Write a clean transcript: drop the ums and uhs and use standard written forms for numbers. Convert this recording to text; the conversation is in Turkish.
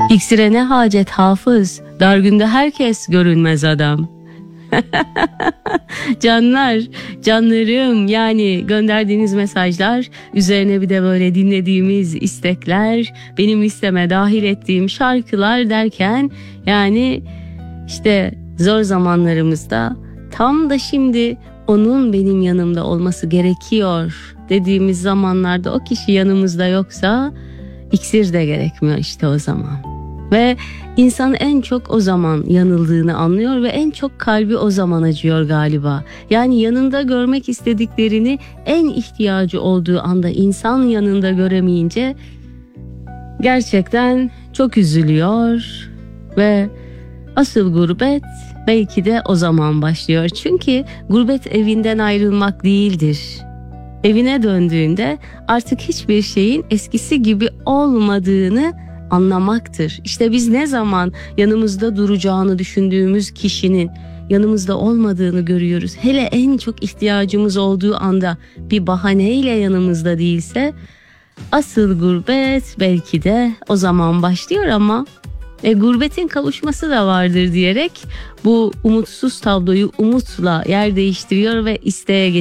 İksire ne hacet hafız, dar günde herkes görünmez adam. Canlar, canlarım, yani gönderdiğiniz mesajlar, üzerine bir de böyle dinlediğimiz istekler, benim listeme dahil ettiğim şarkılar derken, yani işte zor zamanlarımızda tam da şimdi onun benim yanımda olması gerekiyor dediğimiz zamanlarda o kişi yanımızda yoksa iksir de gerekmiyor işte o zaman. Ve insan en çok o zaman yanıldığını anlıyor ve en çok kalbi o zaman acıyor galiba. Yani yanında görmek istediklerini en ihtiyacı olduğu anda insan yanında göremeyince gerçekten çok üzülüyor ve asıl gurbet belki de o zaman başlıyor. Çünkü gurbet evinden ayrılmak değildir. Evine döndüğünde artık hiçbir şeyin eskisi gibi olmadığını anlamaktır. İşte biz ne zaman yanımızda duracağını düşündüğümüz kişinin yanımızda olmadığını görüyoruz. Hele en çok ihtiyacımız olduğu anda bir bahaneyle yanımızda değilse asıl gurbet belki de o zaman başlıyor ama gurbetin kavuşması da vardır diyerek bu umutsuz tabloyu umutla yer değiştiriyor ve isteğe geçiyor.